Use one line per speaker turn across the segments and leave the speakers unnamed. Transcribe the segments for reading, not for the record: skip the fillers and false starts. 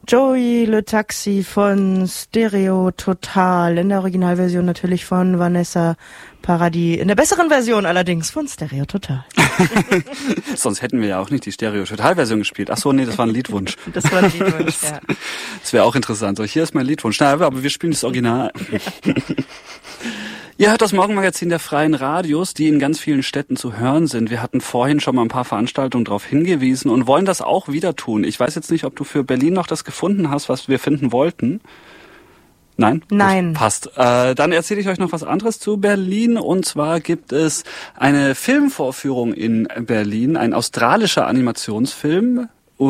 Joey Le Taxi von Stereo Total, in der Originalversion natürlich von Vanessa Paradis, in der besseren Version allerdings von Stereo Total.
Sonst hätten wir ja auch nicht die Stereo Total Version gespielt. Ach so, nee, das war ein Liedwunsch.
Das war ein Liedwunsch, ja.
Das wäre auch interessant. So, hier ist mein Liedwunsch. Na, aber wir spielen das Original. Ja. Ihr hört das Morgenmagazin der Freien Radios, die in ganz vielen Städten zu hören sind. Wir hatten vorhin schon mal ein paar Veranstaltungen darauf hingewiesen und wollen das auch wieder tun. Ich weiß jetzt nicht, ob du für Berlin noch das gefunden hast, was wir finden wollten. Nein?
Nein.
Gut, passt. Dann erzähle ich euch noch was anderes zu Berlin. Und zwar gibt es eine Filmvorführung in Berlin, ein australischer Animationsfilm,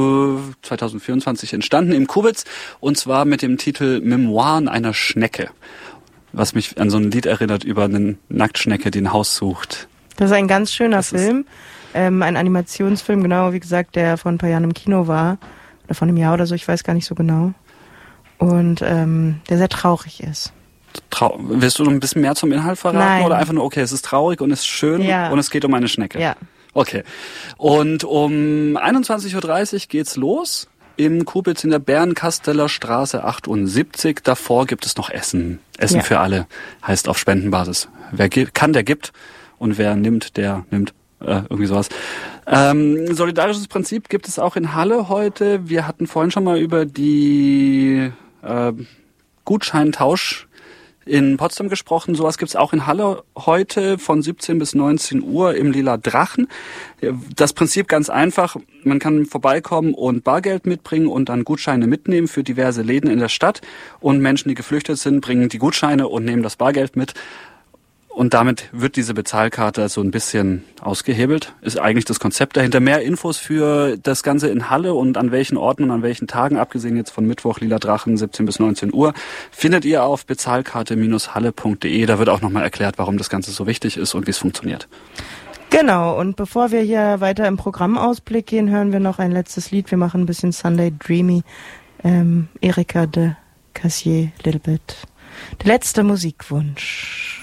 2024 entstanden im Kubitz, und zwar mit dem Titel Memoiren einer Schnecke. Was mich an so ein Lied erinnert über eine Nacktschnecke, die ein Haus sucht.
Das ist ein ganz schöner Film, ein Animationsfilm, genau, wie gesagt, der vor ein paar Jahren im Kino war, oder vor einem Jahr oder so, ich weiß gar nicht so genau. Und der sehr traurig ist.
Willst du noch ein bisschen mehr zum Inhalt verraten?
Nein.
Oder einfach nur, okay, es ist traurig und es ist schön, ja, und es geht um eine Schnecke?
Ja.
Okay. Und um 21.30 Uhr geht's los im Kubitz in der Bärenkasteller Straße 78. Davor gibt es noch Essen. Essen, ja, für alle, heißt auf Spendenbasis. Wer kann, der gibt. Und wer nimmt, der nimmt. Irgendwie sowas. Solidarisches Prinzip gibt es auch in Halle heute. Wir hatten vorhin schon mal über die Gutscheintausch in Potsdam gesprochen. Sowas gibt's auch in Halle heute von 17 bis 19 Uhr im Lila Drachen. Das Prinzip ganz einfach. Man kann vorbeikommen und Bargeld mitbringen und dann Gutscheine mitnehmen für diverse Läden in der Stadt. Und Menschen, die geflüchtet sind, bringen die Gutscheine und nehmen das Bargeld mit. Und damit wird diese Bezahlkarte so ein bisschen ausgehebelt. Ist eigentlich das Konzept dahinter. Mehr Infos für das Ganze in Halle und an welchen Orten und an welchen Tagen, abgesehen jetzt von Mittwoch, Lila Drachen, 17 bis 19 Uhr, findet ihr auf bezahlkarte-halle.de. Da wird auch nochmal erklärt, warum das Ganze so wichtig ist und wie es funktioniert.
Genau, und bevor wir hier weiter im Programmausblick gehen, hören wir noch ein letztes Lied. Wir machen ein bisschen Sunday Dreamy. Erika de Cassier, Little Bit. Der letzte Musikwunsch.